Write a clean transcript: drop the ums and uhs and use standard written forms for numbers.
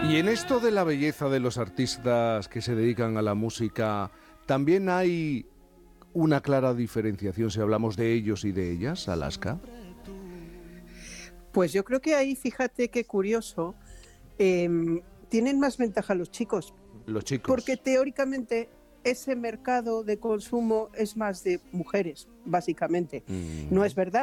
Y en esto de la belleza de los artistas que se dedican a la música, ¿también hay una clara diferenciación si hablamos de ellos y de ellas, Alaska? Pues yo creo que ahí, fíjate qué curioso, tienen más ventaja los chicos, Los porque chicos. teóricamente ese mercado de consumo es más de mujeres, básicamente. No es verdad.